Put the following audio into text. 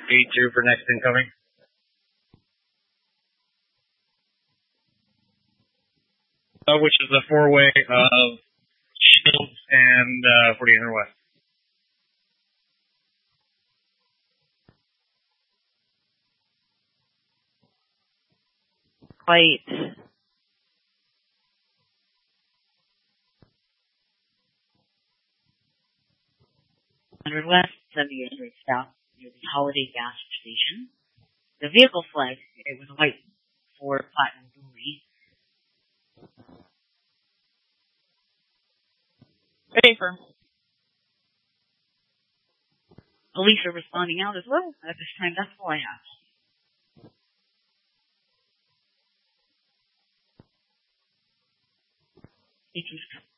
8-2 for next incoming. Which is the four-way of Shields and 4800 West. Quite. 100 West, 7800 South, near the Holiday Gas Station. The vehicle flag, it was a white Ford Platinum Dually. Paper. Police are responding out as well. At this time, that's all I have. Thank you.